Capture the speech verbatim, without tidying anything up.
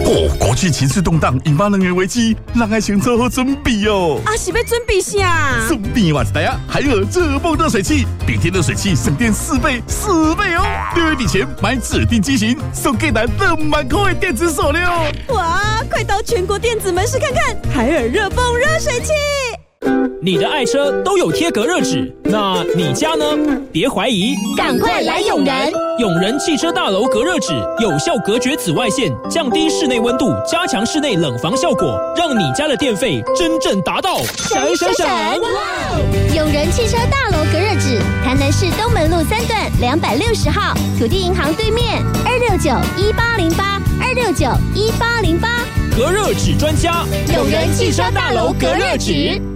哦，国际情势动荡，引发能源危机，让爱先做好准备哦。 啊，是要准备啥？ 准备哇塞啊！海尔热风热水器，每天热水器省电四倍，四倍哦！六月底前买指定机型，送给咱两万块的电子手链哦！ 哇，快到全国电子门市看看，海尔热风热水器。 你的爱车都有贴隔热纸，那你家呢？别怀疑， 赶快来永仁！ 永仁汽车大楼隔热纸有效隔绝紫外线，降低室内温度，加强室内冷房效果，让你家的电费真正达到闪闪闪！哇！永仁汽车大楼隔热纸，台南市东门路三段两百六十号，土地银行对面，二六九一八零八二六九一八零八。 隔热纸专家， 永仁汽车大楼隔热纸。